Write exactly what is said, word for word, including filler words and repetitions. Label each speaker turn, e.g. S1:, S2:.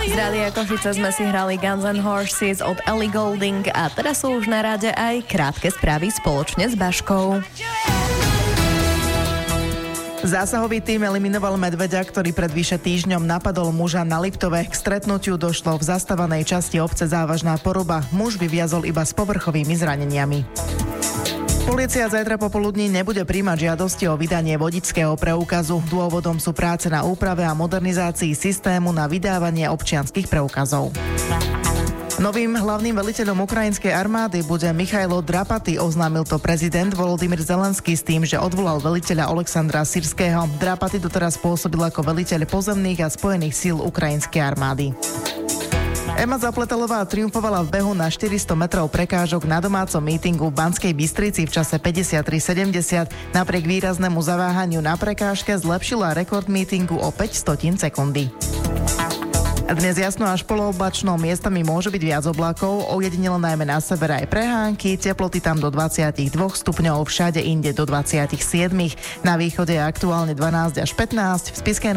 S1: Z Rádia Košice sme si hrali Guns N' Horses od Ellie Goulding a teraz sú už na rade aj krátke správy spoločne s Baškou.
S2: Zásahový tím eliminoval medveďa, ktorý pred vyše týždňom napadol muža na Liptove. K stretnutiu došlo v zastávanej časti obce závažná poruba. Muž vyviazol iba s povrchovými zraneniami. Polícia zajtra popoludní nebude príjmať žiadosti o vydanie vodičského preukazu. Dôvodom sú práce na úprave a modernizácii systému na vydávanie občianskych preukazov. Novým hlavným veliteľom ukrajinskej armády bude Michailo Drapaty, oznámil to prezident Volodymyr Zelenský s tým, že odvolal veliteľa Oleksandra Syrského. Drapaty doteraz pôsobil ako veliteľ pozemných a spojených síl ukrajinskej armády. Ema Zapletalová triumfovala v behu na štyristo metrov prekážok na domácom mítingu v Banskej Bystrici v čase päťdesiattri sedemdesiat. Napriek výraznému zaváhaniu na prekážke zlepšila rekord mítingu o päť stotín sekundy. Dnes jasno až polooblačno, miestami môže byť viac oblákov, ojedinelo najmä na severe aj prehánky, teploty tam do dvadsaťdva stupňov, všade inde do dvadsaťsedem. Na východe je aktuálne dvanásť až pätnásť, v Spišskej